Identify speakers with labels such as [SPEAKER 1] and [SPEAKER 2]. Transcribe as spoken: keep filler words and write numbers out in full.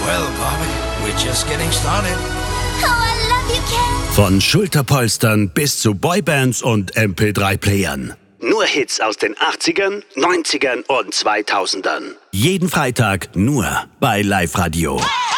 [SPEAKER 1] Well, Bobby, we're just getting started.
[SPEAKER 2] Oh, I love you, Ken.
[SPEAKER 3] Von Schulterpolstern bis zu Boybands und M P drei Playern. Nur Hits aus den achtzigern, neunzigern und zweitausendern. Jeden Freitag nur bei Live Radio.